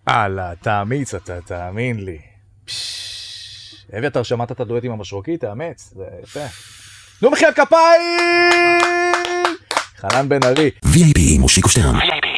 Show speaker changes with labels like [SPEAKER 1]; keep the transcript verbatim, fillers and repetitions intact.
[SPEAKER 1] הלאה, תאמיץ אתה, תאמין לי. אביתר, שמעת את הדואט עם המשרוקי? תאמץ, זה יפה. נו מחיית כפיים! חנן בן ארי.
[SPEAKER 2] וי איי פי מושיקו שטרן.